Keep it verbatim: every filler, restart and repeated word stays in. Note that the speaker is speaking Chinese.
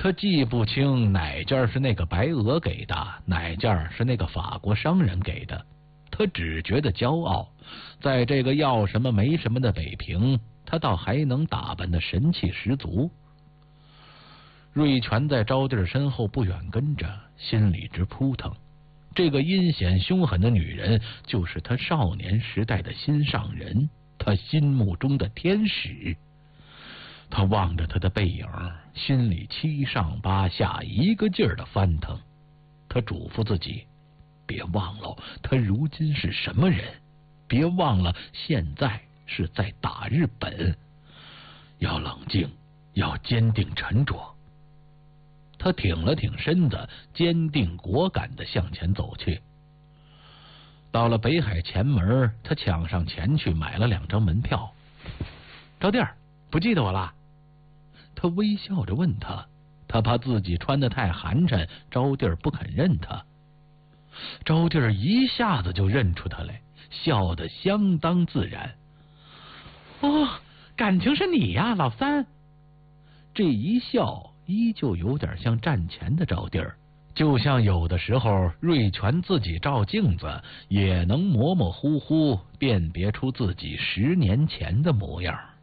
他记不清哪件是那个白鹅给的，哪件是那个法国商人给的。他只觉得骄傲，在这个要什么没什么的北平，他倒还能打扮得神气十足。瑞全在招娣身后不远跟着，心里直扑腾。这个阴险凶狠的女人，就是他少年时代的心上人，他心目中的天使。他望着他的背影，心里七上八下，一个劲儿的翻腾。他嘱咐自己，别忘了他如今是什么人，别忘了现在是在打日本，要冷静，要坚定沉着。他挺了挺身子，坚定果敢地向前走去。到了北海前门，他抢上前去买了两张门票。招娣儿，不记得我了？他微笑着问他，他怕自己穿得太寒碜，招娣儿不肯认他。招娣儿一下子就认出他来，笑得相当自然。哦，感情是你呀，老三。这一笑依旧有点像战前的招娣儿，就像有的时候瑞全自己照镜子也能模模糊糊辨别出自己十年前的模样。